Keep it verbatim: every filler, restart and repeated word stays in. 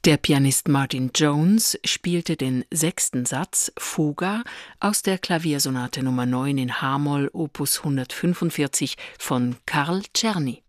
Der Pianist Martin Jones spielte den sechsten Satz Fuga aus der Klaviersonate Nummer neun in H-Moll Opus hundertfünfundvierzig von Karl Czerny.